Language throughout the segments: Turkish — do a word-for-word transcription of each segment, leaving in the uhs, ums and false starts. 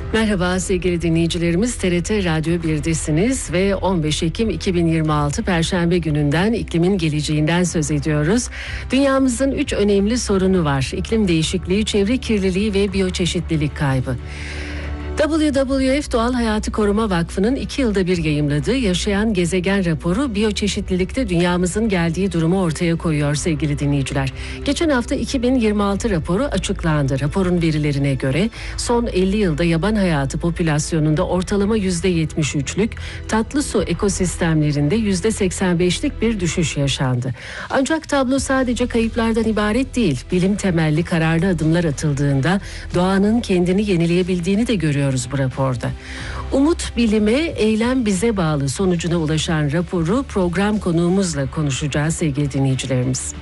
Merhaba sevgili dinleyicilerimiz, T R T Radyo bir'desiniz ve on beş Ekim iki bin yirmi altı Perşembe gününden iklimin geleceğinden söz ediyoruz. Dünyamızın üç önemli sorunu var: iklim değişikliği, çevre kirliliği ve biyoçeşitlilik kaybı. W W F Doğal Hayatı Koruma Vakfı'nın iki yılda bir yayımladığı Yaşayan Gezegen raporu biyoçeşitlilikte dünyamızın geldiği durumu ortaya koyuyor sevgili dinleyiciler. Geçen hafta iki bin yirmi altı raporu açıklandı. Raporun verilerine göre son elli yılda yaban hayatı popülasyonunda ortalama yüzde yetmiş üçlük, tatlı su ekosistemlerinde yüzde seksen beşlik bir düşüş yaşandı. Ancak tablo sadece kayıplardan ibaret değil. Bilim temelli kararlı adımlar atıldığında doğanın kendini yenileyebildiğini de görüyoruz bu raporda. Umut bilime, eylem bize bağlı sonucuna ulaşan raporu program konuğumuzla konuşacağız sevgili dinleyicilerimiz.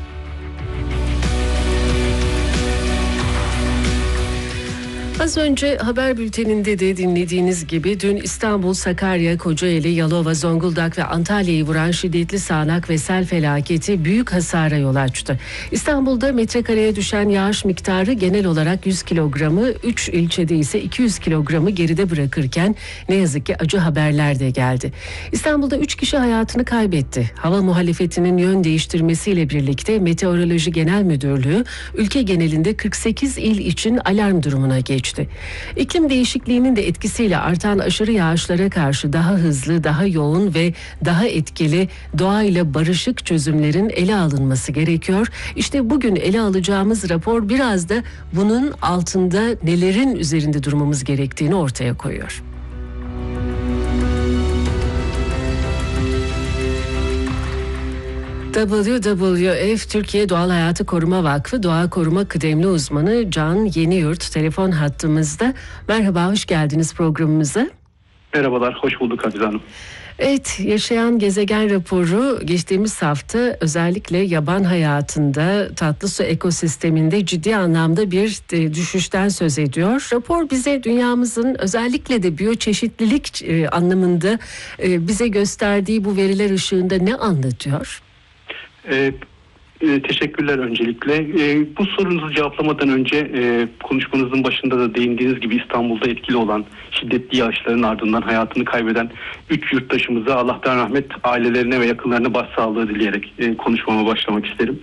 Az önce haber bülteninde de dinlediğiniz gibi dün İstanbul, Sakarya, Kocaeli, Yalova, Zonguldak ve Antalya'yı vuran şiddetli sağanak ve sel felaketi büyük hasara yol açtı. İstanbul'da metrekareye düşen yağış miktarı genel olarak yüz kilogramı, üç ilçede ise iki yüz kilogramı geride bırakırken ne yazık ki acı haberler de geldi. İstanbul'da üç kişi hayatını kaybetti. Hava muhalefetinin yön değiştirmesiyle birlikte Meteoroloji Genel Müdürlüğü ülke genelinde kırk sekiz il için alarm durumuna geçti. İklim değişikliğinin de etkisiyle artan aşırı yağışlara karşı daha hızlı, daha yoğun ve daha etkili doğayla barışık çözümlerin ele alınması gerekiyor. İşte bugün ele alacağımız rapor biraz da bunun altında nelerin üzerinde durmamız gerektiğini ortaya koyuyor. W W F Türkiye Doğal Hayatı Koruma Vakfı Doğa Koruma Kıdemli Uzmanı Can Yeniyurt telefon hattımızda. Merhaba, hoş geldiniz programımıza. Merhabalar, hoş bulduk Aziz Hanım. Evet, Yaşayan Gezegen raporu geçtiğimiz hafta özellikle yaban hayatında, tatlı su ekosisteminde ciddi anlamda bir düşüşten söz ediyor. Rapor bize dünyamızın özellikle de biyoçeşitlilik anlamında bize gösterdiği bu veriler ışığında ne anlatıyor? Ee, e, teşekkürler öncelikle. E, bu sorunuzu cevaplamadan önce e, konuşmanızın başında da değindiğiniz gibi İstanbul'da etkili olan şiddetli yağışların ardından hayatını kaybeden üç yurttaşımıza Allah'tan rahmet, ailelerine ve yakınlarına başsağlığı dileyerek e, konuşmama başlamak isterim.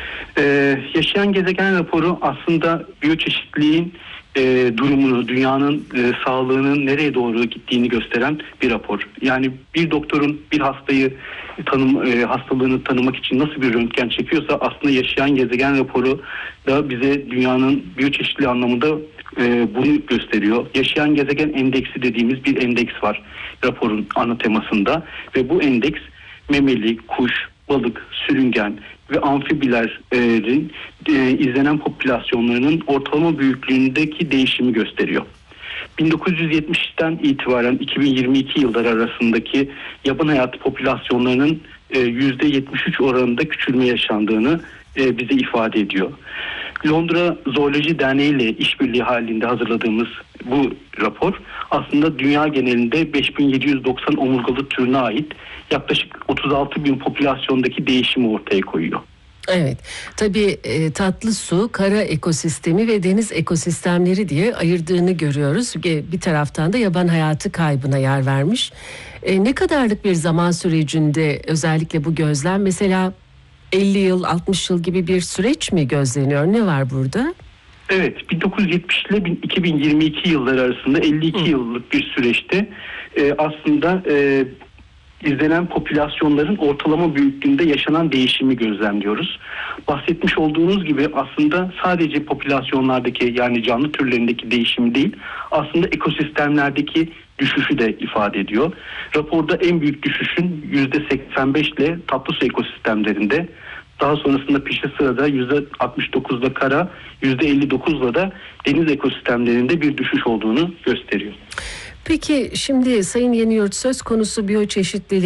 E, Yaşayan Gezegen raporu aslında biyoçeşitliğin e, durumunu, dünyanın e, sağlığının nereye doğru gittiğini gösteren bir rapor. Yani bir doktorun bir hastayı tanım e, hastalığını tanımak için nasıl bir röntgen çekiyorsa aslında Yaşayan Gezegen raporu da bize dünyanın biyoçeşitliliği anlamında e, bunu gösteriyor. Yaşayan Gezegen Endeksi dediğimiz bir endeks var raporun ana temasında ve bu endeks memeli, kuş, balık, sürüngen ve amfibilerin e, izlenen popülasyonlarının ortalama büyüklüğündeki değişimi gösteriyor. bin dokuz yüz yetmişten itibaren iki bin yirmi iki yılları arasındaki yaban hayatı popülasyonlarının e, yüzde yetmiş üç oranında küçülme yaşandığını e, bize ifade ediyor. Londra Zooloji Derneği ile işbirliği halinde hazırladığımız bu rapor aslında dünya genelinde beş bin yedi yüz doksan omurgalı türüne ait yaklaşık otuz altı bin popülasyondaki değişimi ortaya koyuyor. Evet, tabii e, tatlı su, kara ekosistemi ve deniz ekosistemleri diye ayırdığını görüyoruz. Bir taraftan da yaban hayatı kaybına yer vermiş. E, ne kadarlık bir zaman sürecinde özellikle bu gözlem, mesela elli yıl, altmış yıl gibi bir süreç mi gözleniyor? Ne var burada? Evet, bin dokuz yüz yetmiş ile iki bin yirmi iki yılları arasında elli iki Hı. yıllık bir süreçte e, aslında e, izlenen popülasyonların ortalama büyüklüğünde yaşanan değişimi gözlemliyoruz. Bahsetmiş olduğunuz gibi aslında sadece popülasyonlardaki, yani canlı türlerindeki değişim değil, aslında ekosistemlerdeki düşüşü de ifade ediyor. Raporda en büyük düşüşün yüzde seksen beş ile tatlı su ekosistemlerinde, daha sonrasında peşi sırada yüzde altmış dokuzla kara, yüzde elli dokuzla da deniz ekosistemlerinde bir düşüş olduğunu gösteriyor. Peki şimdi Sayın Yeniyurt, söz konusu biyoçeşitliliği